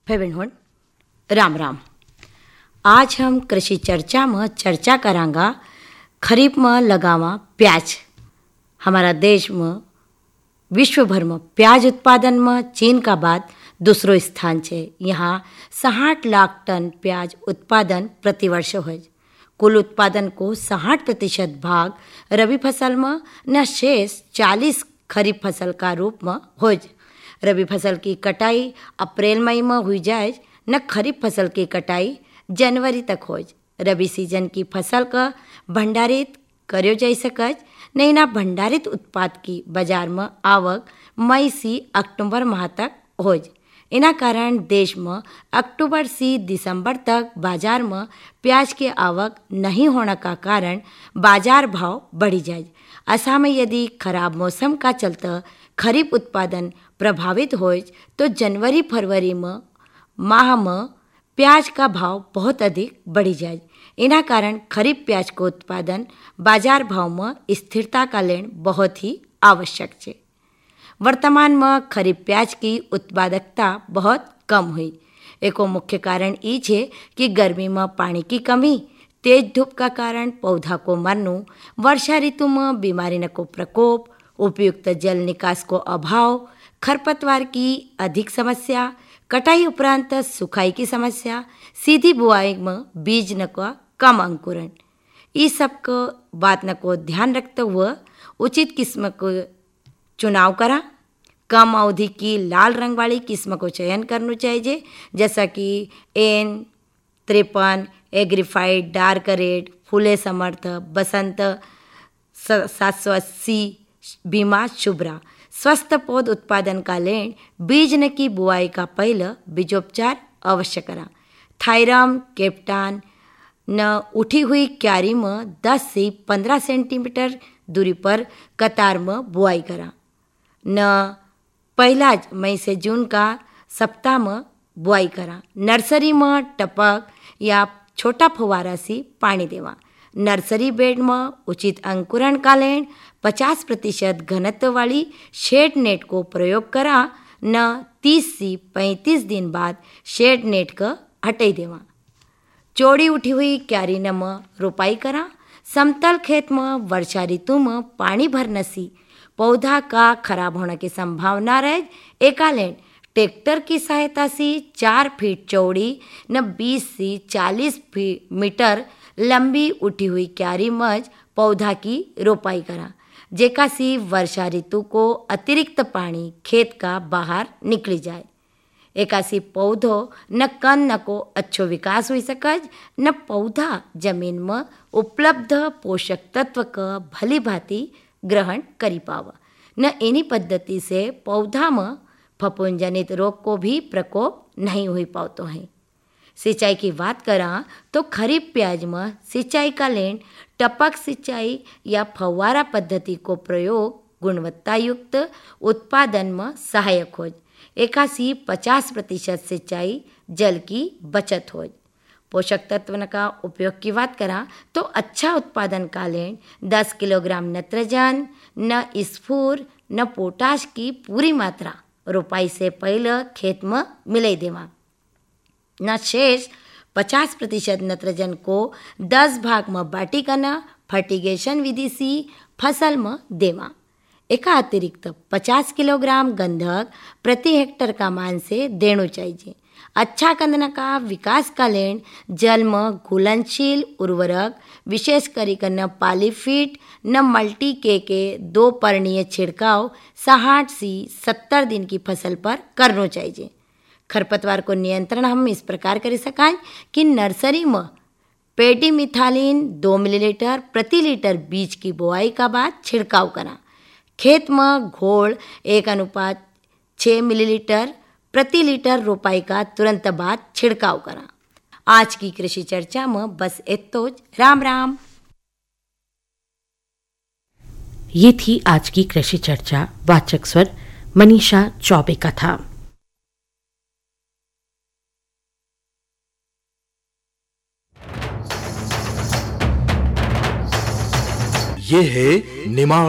फेविनहुड राम राम। आज हम कृषि चर्चा में चर्चा करांगा खरीफ में लगावा प्याज। हमारा देश में विश्व भर में प्याज उत्पादन में चीन का बाद दूसरो स्थान है। यहाँ 60 लाख टन प्याज उत्पादन प्रतिवर्ष हो। कुल उत्पादन को 60% भाग रबी फसल में न शेष 40 खरीफ फसल का रूप में हो। रबी फसल की कटाई अप्रैल मई में हुई जाए न खरीफ फसल की कटाई जनवरी तक हो। रबी सीजन की फसल का भंडारित करो जा सकज नहीं ना। भंडारित उत्पाद की बाजार में आवक मई से अक्टूबर माह तक हो। इना कारण देश में अक्टूबर से दिसंबर तक बाजार में प्याज की आवक नहीं होने का कारण बाजार भाव बढ़ी जाए। ऐसा में यदि खराब मौसम का चलता खरीफ उत्पादन प्रभावित हो तो जनवरी फरवरी में माह में प्याज का भाव बहुत अधिक बढ़ी जाए। इना कारण खरीफ प्याज को उत्पादन बाजार भाव में स्थिरता का लेन बहुत ही आवश्यक है। वर्तमान में खरीफ प्याज की उत्पादकता बहुत कम हुई। एको मुख्य कारण ये है कि गर्मी में पानी की कमी, तेज धूप का कारण पौधा को मरनु, वर्षा ऋतु में बीमारी को प्रकोप, उपयुक्त जल निकास को अभाव, खरपतवार की अधिक समस्या, कटाई उपरांत सुखाई की समस्या, सीधी बुआई में बीज न का कम अंकुरण, इस सब को बात न को ध्यान रखते हुए उचित किस्म को चुनाव करा। कम अवधि की लाल रंग वाली किस्म को चयन करना चाहिए, जैसा कि N53, एग्रीफाइड, डार्क रेड, फूले समर्थ, बसंत 780, बीमा शुभ्रा। स्वस्थ पौध उत्पादन का लेन बीज न की बुआई का पहले बीजोपचार अवश्य करा। थायराम कैप्टान न उठी हुई क्यारी में 10 से 15 सेंटीमीटर दूरी पर कतार में बुआई करा। न पहला मई से जून का सप्ताह में बुआई करा। नर्सरी में टपक या छोटा फुवारा से पानी देवा। नर्सरी बेड में उचित अंकुरण का लेन 50% घनत्व वाली शेड नेट को प्रयोग करा। न 30 से 35 दिन बाद शेड नेट का हटाई देवा। चौड़ी उठी हुई क्यारी न में रोपाई करा। समतल खेत में वर्षा ऋतु में पानी भरने से पौधा का खराब होने की संभावना रहे। एकालेन ट्रैक्टर की सहायता से 4 फीट चौड़ी न 20 से 40 मीटर लंबी उठी हुई क्यारी में पौधा की रोपाई करा, जेका से वर्षा ऋतु को अतिरिक्त पानी खेत का बाहर निकली जाए। एकासी पौधो न कन न को अच्छो विकास हो सकज न पौधा जमीन में उपलब्ध पोषक तत्व का भली भांति ग्रहण करी पावा। न इन्हीं पद्धति से पौधा में फफूंद जनित रोग को भी प्रकोप नहीं हुई पातो है। सिंचाई की बात करा तो खरीफ प्याज में सिंचाई का लेन टपक सिंचाई या फव्वारा पद्धति को प्रयोग गुणवत्ता युक्त उत्पादन में सहायक हो। 81-50% सिंचाई जल की बचत हो। पोषक तत्व का उपयोग की बात करा तो अच्छा उत्पादन का लेन 10 किलोग्राम नत्रजन न स्फूर न पोटाश की पूरी मात्रा रोपाई से पहले खेत में मिलाई देवा। न शेष 50% नत्रजन को 10 भाग में बाटी करना फर्टिगेशन विधि से फसल में देवा। एका अतिरिक्त 50 किलोग्राम गंधक प्रति हेक्टर का मान से देना चाहिए। अच्छा कंदना का विकास का लेन जल में घुलनशील उर्वरक विशेष कर न पॉलीफिट न मल्टी के 2 पर्णीय छिड़काव 60 से 70 दिन की फसल पर करना चाहिए। खरपतवार को नियंत्रण हम इस प्रकार कर सकें कि नर्सरी में पेडीमिथालिन 2 मिलीलीटर प्रति लीटर बीज की बुआई का बाद छिड़काव करा। खेत में घोल 1:6 मिलीलीटर प्रति लीटर रोपाई का तुरंत बाद छिड़काव करा। आज की कृषि चर्चा में बस इतना। राम राम। ये थी आज की कृषि चर्चा। वाचक स्वर मनीषा चौबे का था। ये है निमा